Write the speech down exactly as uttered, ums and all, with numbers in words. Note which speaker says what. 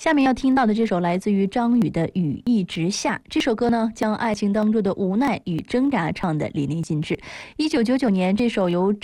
Speaker 1: 下面要听到的这首来自于张宇的《羽翼直下》，这首歌呢，将爱情当中的无奈与挣扎唱得淋漓尽致。一九九九年，这首由